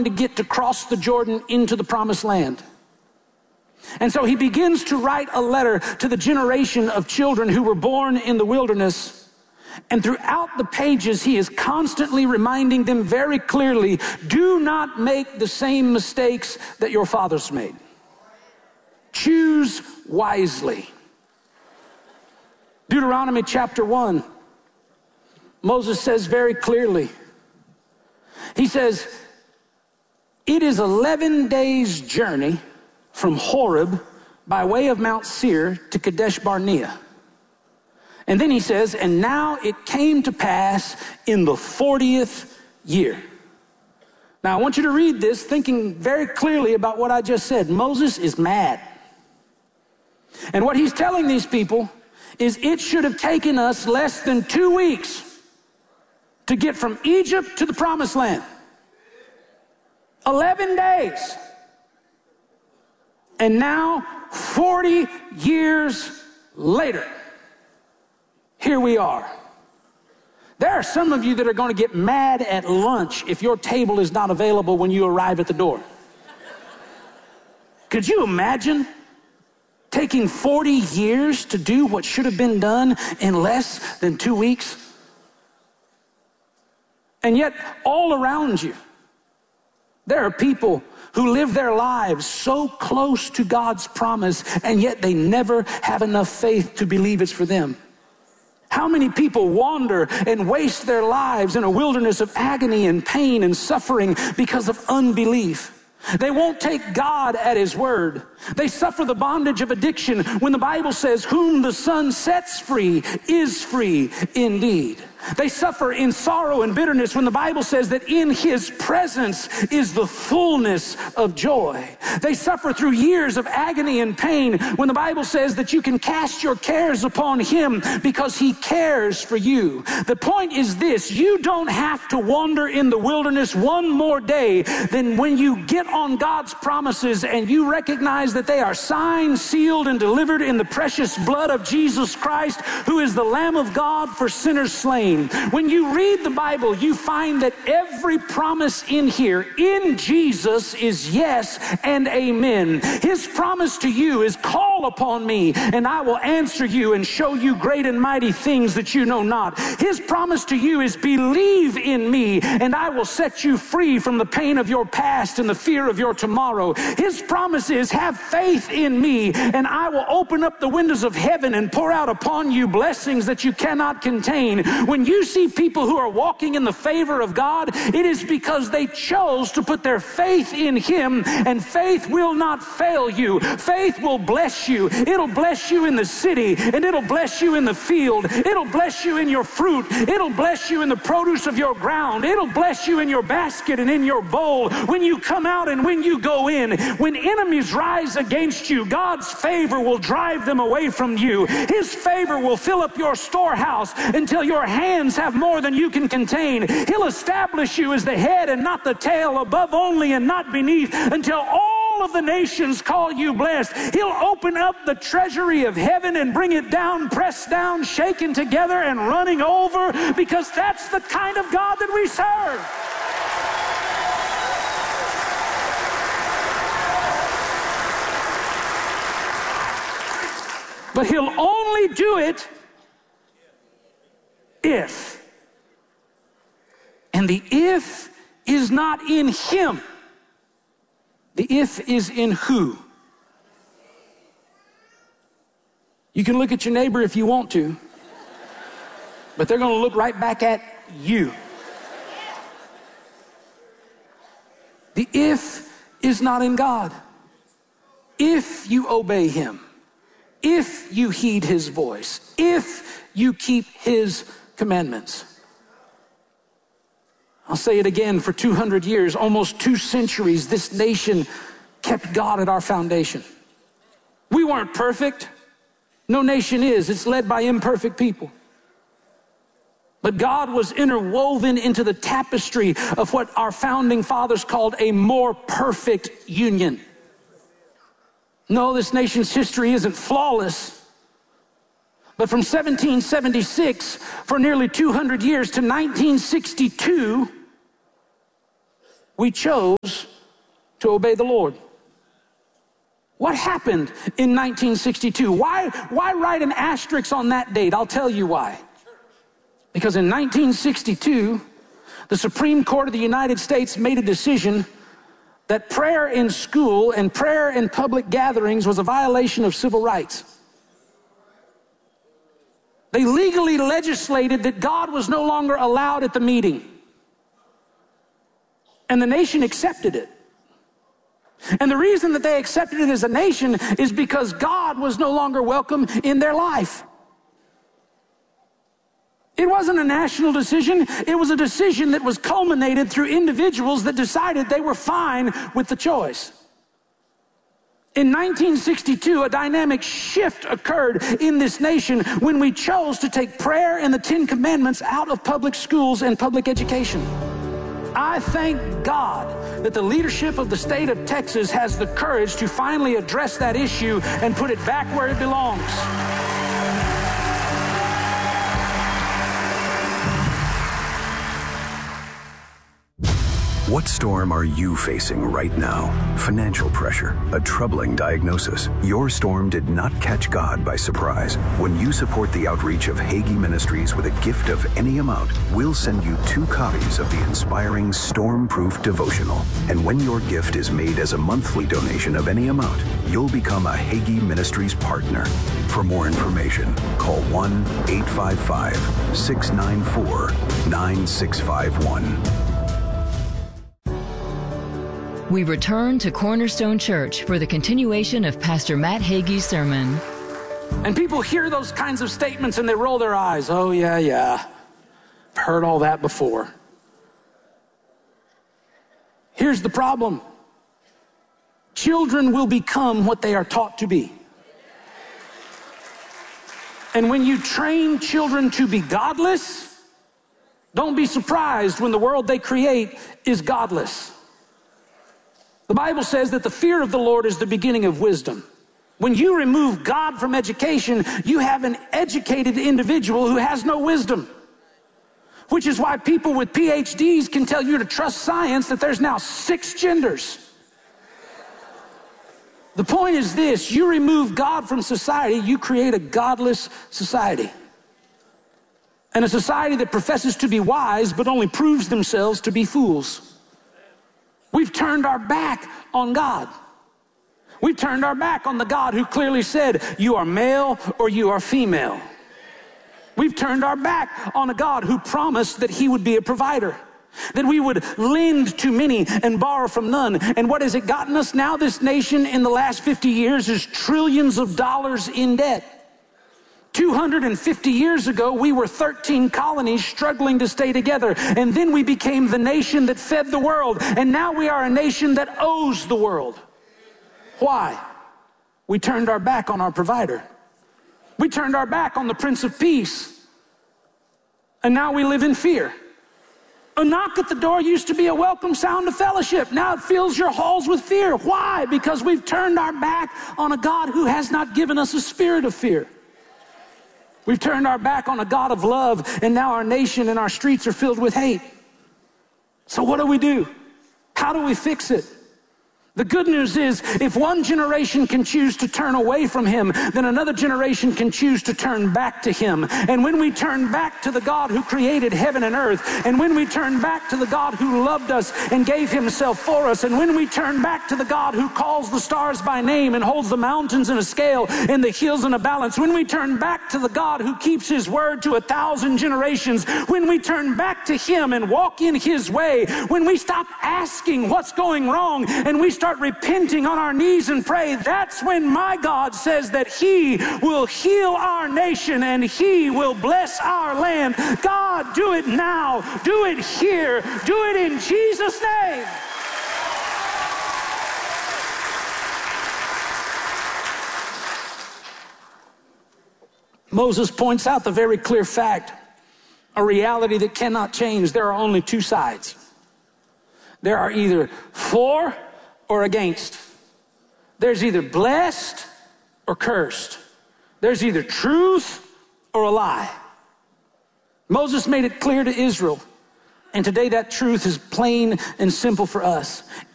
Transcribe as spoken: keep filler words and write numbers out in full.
to get to cross the Jordan into the promised land. And so he begins to write a letter to the generation of children who were born in the wilderness. And throughout the pages, he is constantly reminding them very clearly, do not make the same mistakes that your fathers made. Choose wisely. Deuteronomy chapter one, Moses says very clearly, he says, it is eleven days journey from Horeb by way of Mount Seir to Kadesh Barnea. And then he says, and now it came to pass in the fortieth year. Now I want you to read this thinking very clearly about what I just said. Moses is mad. And what he's telling these people is it should have taken us less than two weeks to get from Egypt to the promised land. eleven days. And now, forty years later, here we are. There are some of you that are going to get mad at lunch if your table is not available when you arrive at the door. Could you imagine taking forty years to do what should have been done in less than two weeks? And yet, all around you, there are people who live their lives so close to God's promise, and yet they never have enough faith to believe it's for them. How many people wander and waste their lives in a wilderness of agony and pain and suffering because of unbelief? They won't take God at his word. They suffer the bondage of addiction when the Bible says, whom the Son sets free is free indeed. They suffer in sorrow and bitterness when the Bible says that in his presence is the fullness of joy. They suffer through years of agony and pain when the Bible says that you can cast your cares upon him because he cares for you. The point is this: you don't have to wander in the wilderness one more day than when you get on God's promises and you recognize that they are signed, sealed, and delivered in the precious blood of Jesus Christ, who is the Lamb of God for sinners slain. When you read the Bible, you find that every promise in here, in Jesus, is yes and amen. His promise to you is, call upon me, and I will answer you and show you great and mighty things that you know not. His promise to you is, believe in me, and I will set you free from the pain of your past and the fear of your tomorrow. His promise is, have faith in me, and I will open up the windows of heaven and pour out upon you blessings that you cannot contain. When you see people who are walking in the favor of God, it is because they chose to put their faith in him, and faith will not fail you. Faith will bless you. It'll bless you in the city, and it'll bless you in the field. It'll bless you in your fruit. It'll bless you in the produce of your ground. It'll bless you in your basket and in your bowl. When you come out and when you go in, when enemies rise against you, God's favor will drive them away from you. His favor will fill up your storehouse until your hands have more than you can contain. He'll establish you as the head and not the tail, above only and not beneath, until all of the nations call you blessed. He'll open up the treasury of heaven and bring it down, pressed down, shaken together, and running over, because that's the kind of God that we serve. But he'll only do it if. And the if is not in him. The if is in who. You can look at your neighbor if you want to, but they're going to look right back at you. The if is not in God. If you obey him, if you heed his voice, if you keep his commandments. I'll say it again, for two hundred years, almost two centuries, this nation kept God at our foundation. We weren't perfect. No nation is. It's led by imperfect people. But God was interwoven into the tapestry of what our founding fathers called a more perfect union. No, this nation's history isn't flawless. But from seventeen seventy-six, for nearly two hundred years, to nineteen sixty-two, we chose to obey the Lord. What happened in nineteen sixty-two? Why, why write an asterisk on that date? I'll tell you why. Because in nineteen sixty-two, the Supreme Court of the United States made a decision that prayer in school and prayer in public gatherings was a violation of civil rights. They legally legislated that God was no longer allowed at the meeting. And the nation accepted it. And the reason that they accepted it as a nation is because God was no longer welcome in their life. It wasn't a national decision. It was a decision that was culminated through individuals that decided they were fine with the choice. In nineteen sixty-two, a dynamic shift occurred in this nation when we chose to take prayer and the Ten Commandments out of public schools and public education. I thank God that the leadership of the state of Texas has the courage to finally address that issue and put it back where it belongs. What storm are you facing right now? Financial pressure, a troubling diagnosis. Your storm did not catch God by surprise. When you support the outreach of Hagee Ministries with a gift of any amount, we'll send you two copies of the inspiring Storm-Proof Devotional. And when your gift is made as a monthly donation of any amount, you'll become a Hagee Ministries partner. For more information, call one eight five five, six nine four, nine six five one. We return to Cornerstone Church for the continuation of Pastor Matt Hagee's sermon. And people hear those kinds of statements and they roll their eyes. Oh, yeah, yeah. I've heard all that before. Here's the problem. Children will become what they are taught to be. And when you train children to be godless, don't be surprised when the world they create is godless. The Bible says that the fear of the Lord is the beginning of wisdom. When you remove God from education, you have an educated individual who has no wisdom. Which is why people with P H Ds can tell you to trust science that there's now six genders. The point is this: you remove God from society, you create a godless society. And a society that professes to be wise but only proves themselves to be fools. We've turned our back on God. We've turned our back on the God who clearly said, you are male or you are female. We've turned our back on a God who promised that he would be a provider, that we would lend to many and borrow from none. And what has it gotten us now? This nation in the last fifty years is trillions of dollars in debt. two hundred fifty years ago, we were thirteen colonies struggling to stay together. And then we became the nation that fed the world. And now we are a nation that owes the world. Why? We turned our back on our provider. We turned our back on the Prince of Peace. And now we live in fear. A knock at the door used to be a welcome sound of fellowship. Now it fills your halls with fear. Why? Because we've turned our back on a God who has not given us a spirit of fear. We've turned our back on a God of love, and now our nation and our streets are filled with hate. So what do we do? How do we fix it? The good news is, if one generation can choose to turn away from him, then another generation can choose to turn back to him. And when we turn back to the God who created heaven and earth, and when we turn back to the God who loved us and gave himself for us, and when we turn back to the God who calls the stars by name and holds the mountains in a scale and the hills in a balance, when we turn back to the God who keeps his word to a thousand generations, when we turn back to him and walk in his way, when we stop asking what's going wrong and we start repenting on our knees and pray, that's when my God says that he will heal our nation and he will bless our land. God, do it now. Do it here. Do it in Jesus' name. Moses points out the very clear fact, a reality that cannot change. There are only two sides. There are either for or against. There's either blessed or cursed. There's either truth or a lie. Moses made it clear to Israel And today that truth is plain and simple for us.